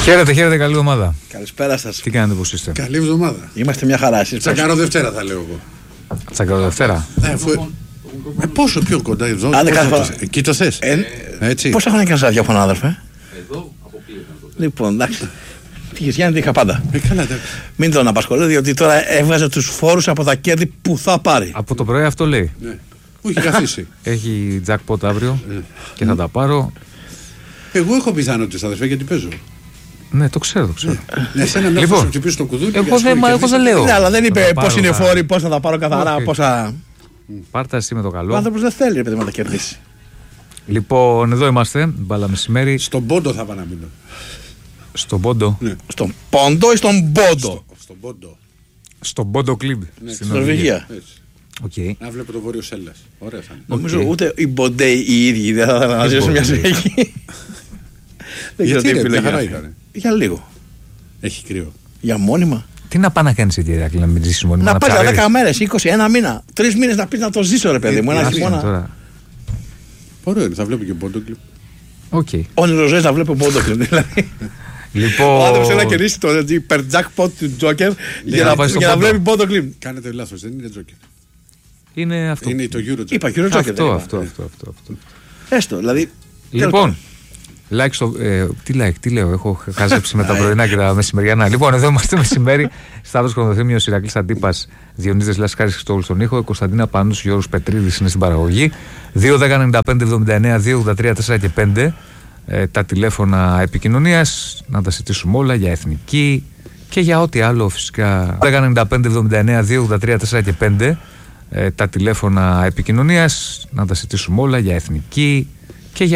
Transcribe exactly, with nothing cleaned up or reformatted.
Χαίρετε, χαίρετε, καλή εβδομάδα. Καλησπέρα σας. Τι κάνετε, πώς είστε? Καλή εβδομάδα. Είμαστε μια χαρά. Εσείς Τσακαρό Δευτέρα θα λέω εγώ. Τσακαρό Δευτέρα. Ε, φου... ε, πόσο πιο κοντά εδώ. Άντε κάθε φορά. Εκεί το θες. Ε, Έτσι. Πόσα χρόνια και να σας ραδιόφωνο, αδερφέ? Εδώ αποκλείεται. Λοιπόν, εντάξει. Τι Γιάννη, τι είχα πάντα. Ε, καλά, εντάξει. Μην τον απασχολώ, διότι τώρα έβγαζε τους φόρους από τα κέρδη που θα πάρει. Από το πρωί αυτό λέει. Ναι. Μου έχει καθίσει. Έχει jackpot αύριο και θα τα πάρω. Εγώ έχω πιθανότητες, αδερφέ, γιατί παίζω. Ναι, το ξέρω, το ξέρω. Ναι, εσένα να Λοιπόν, σου χτυπήσει το κουδούνι. Εγώ δεν, μα, εγώ δεν λέω. Ναι, αλλά δεν είπε Θα τα πώς πάρω, είναι οι θα- φόροι, πώς θα τα πάρω καθαρά, Όχι. πόσα. Πάρτα εσύ με το Ο καλό. άνθρωπος δεν θέλει, ρε παιδί, να τα κερδίσει. Λοιπόν, εδώ είμαστε, μπάλα μεσημέρι, Στον πόντο θα πάω να μείνω. στον Πόντο. Ναι. Στον πόντο ή στον πόντο? Στον πόντο. Στον Πόντο Κλιμπ. Ναι, Στην Στην Νορβηγία. Έτσι. Οκ. Να βλέπω το Βόρειο Σέλλας. Ωραία θα είναι. Νομίζω Οκ. ούτε οι Μποντέι οι ίδιοι δεν θα ήθελαν να ζήσουν μια ζωή εκεί. Δεν ξέρω Γιατί τι ρε, επιλογή μια χαρά είναι. ήταν. Για λίγο. Έχει κρύο. Για μόνιμα. Τι να πάει να κάνει εκεί, Ηράκλειο, να μην ζήσει μόνο. Να πάει για δέκα μέρες, είκοσι, ένα μήνα. Τρεις μήνες να πεις να το ζήσω, ρε παιδί μου. Ένα χειμώνα. τώρα. Ωραίο είναι, θα βλέπω και πόντο κλιπ. Οκ. Όνειρο ζωής να βλέπω πόντο κλειπ. Δηλαδή. Ο Λοιπόν. άνθρωπος θέλει να κερδίσει το υπερ jackpot του Joker για να να- πάει στο για να πόντο. βλέπει πόντο κλειπ. Κάνετε λάθος, δεν είναι Τζόκερ. Είναι αυτό. Είναι το Euro Joker. Είπα Euro Joker. δεν Αυτό, είπα. αυτό, αυτό, αυτό, αυτό. Έστω, δηλαδή. Λοιπόν, like στο. Ε, τι like, τι λέω, έχω χαζέψει με τα πρωινά και τα μεσημεριανά. Λοιπόν, εδώ είμαστε μεσημέρι. Σταύρος Κονδοθήμιος, Ηρακλής Αντίπας, Διονύσης Λασκάρης Χριστόγλου στον ήχο, Κωνσταντίνα Πάνους, Γιώργος Πετρίδης είναι στην παραγωγή. δύο δέκα ενενήντα πέντε εβδομήντα εννέα δύο ογδόντα τρία τέσσερα και πέντε ε, τα τηλέφωνα επικοινωνίας. Να τα συζητήσουμε όλα για εθνική και για ό,τι άλλο φυσικά. δύο δέκα ενενήντα πέντε εβδομήντα εννέα δύο ογδόντα τρία τέσσερα και πέντε ε, τα τηλέφωνα επικοινωνίας. Να τα συζητήσουμε όλα για εθνική